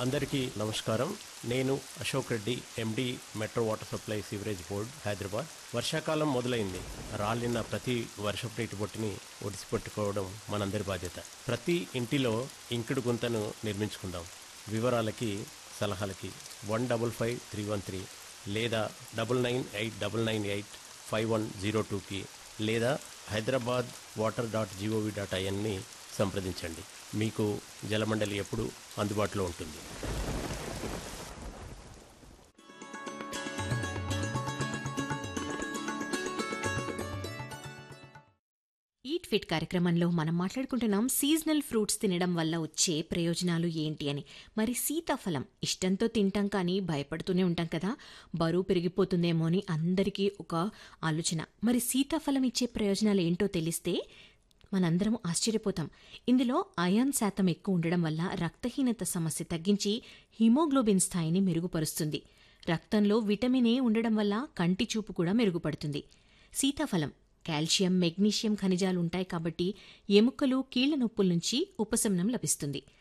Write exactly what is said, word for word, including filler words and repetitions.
అందరికీ నమస్కారం. నేను అశోక్ రెడ్డి, ఎండి, metro water supply sewerage board, Hyderabad. వర్షాకాలం మొదలైంది. రాలిన ప్రతి వర్షపు నీటి బొట్టుని ఒడిసిపెట్టుకోవడం మనందరి బాధ్యత. ప్రతి ఇంటిలో ఇంకుడు గుంతను నిర్మించుకుందాం. వివరాలకి, సలహాలకి one double five three one three లేదా double nine eight double nine eight five one zero టూకి లేదా Hyderabad water dot GOV dot ఐఎన్ని సంప్రదించండి. మీకు జలమండలి ఎప్పుడు అందుబాటులో ఉంటుంది. ఈట్ ఫిట్ కార్యక్రమంలో మనం మాట్లాడుకుంటున్నాం సీజనల్ ఫ్రూట్స్ తినడం వల్ల వచ్చే ప్రయోజనాలు ఏంటి అని. మరి సీతాఫలం ఇష్టంతో తింటాం, కానీ భయపడుతూనే ఉంటాం కదా, బరువు పెరిగిపోతుందేమో అని అందరికీ ఒక ఆలోచన. మరి సీతాఫలం ఇచ్చే ప్రయోజనాలు ఏంటో తెలిస్తే మనందరం ఆశ్చర్యపోతాం. ఇందులో అయాన్ శాతం ఎక్కువ ఉండడం వల్ల రక్తహీనత సమస్య తగ్గించి హిమోగ్లోబిన్ స్థాయిని మెరుగుపరుస్తుంది. రక్తంలో విటమిన్ ఏ ఉండడం వల్ల కంటి చూపు కూడా మెరుగుపడుతుంది. సీతాఫలం కాల్షియం, మెగ్నీషియం ఖనిజాలు ఉంటాయి కాబట్టి ఎముకలు, కీళ్ల నొప్పుల నుంచి ఉపశమనం లభిస్తుంది.